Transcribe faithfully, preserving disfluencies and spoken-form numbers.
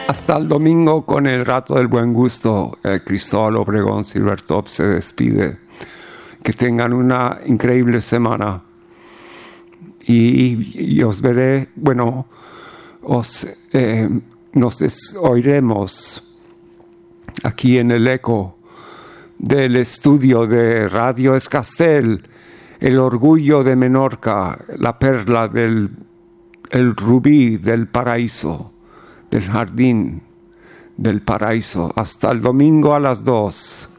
Hasta el domingo con el rato del buen gusto. Eh, Cristóbal Obregón Silvertop se despide. Que tengan una increíble semana. Y, y os veré, bueno, os, eh, nos es, oiremos aquí en el eco del estudio de Radio Escastel, el orgullo de Menorca, la perla del el rubí del paraíso, del jardín del paraíso. Hasta el domingo a las dos.